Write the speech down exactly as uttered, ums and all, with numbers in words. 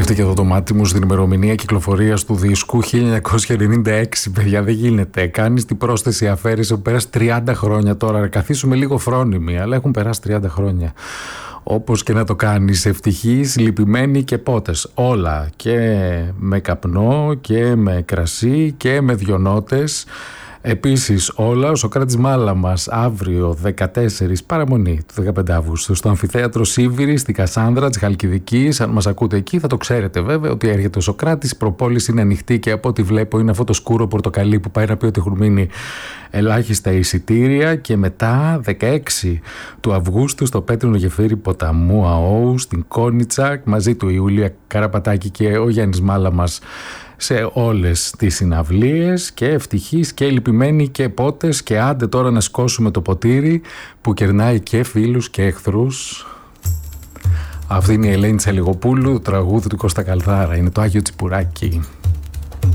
Πέφτει και εδώ το μάτι μου στην ημερομηνία κυκλοφορίας του δίσκου χίλια εννιακόσια ενενήντα έξι. Παιδιά, δεν γίνεται. Κάνεις την πρόσθεση αφαίρεση που πέρασε τριάντα χρόνια τώρα. Καθίσουμε λίγο φρόνιμοι, αλλά έχουν περάσει τριάντα χρόνια. Όπως και να το κάνεις, ευτυχής, λυπημένοι και πότες. Όλα. Και με καπνό και με κρασί και με δυο νότες. Επίσης όλα, ο Σωκράτης Μάλαμας αύριο δεκατέσσερις παραμονή του δεκαπέντε Αυγούστου στο Αμφιθέατρο Σίβηρη στη Κασάνδρα της Χαλκιδικής. Αν μας ακούτε εκεί θα το ξέρετε βέβαια ότι έρχεται ο Σωκράτης. Η προπόληση είναι ανοιχτή και από ό,τι βλέπω είναι αυτό το σκούρο πορτοκαλί που πάει να πει ότι έχουν μείνει ελάχιστα εισιτήρια. Και μετά δεκαέξι του Αυγούστου στο Πέτρινο Γεφύρι Ποταμού Αόου στην Κόνιτσα, μαζί του η Ιούλια Καραπατάκη και ο Γιάννης Μάλαμας σε όλες τις συναυλίες. Και ευτυχείς και λυπημένοι και πότες, και άντε τώρα να σκόσουμε το ποτήρι που κερνάει και φίλους και εχθρούς. Αυτή είναι η Ελένη Τσαλιγοπούλου, το τραγούδι του Κώστα Καλδάρα, είναι το Άγιο Τσιπουράκι.